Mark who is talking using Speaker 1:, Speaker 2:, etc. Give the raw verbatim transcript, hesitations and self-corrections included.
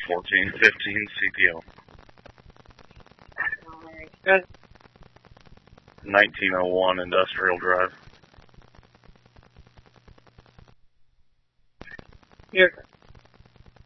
Speaker 1: fourteen fifteen C P O.
Speaker 2: Good.
Speaker 1: nineteen oh one Industrial Drive.
Speaker 2: You're good.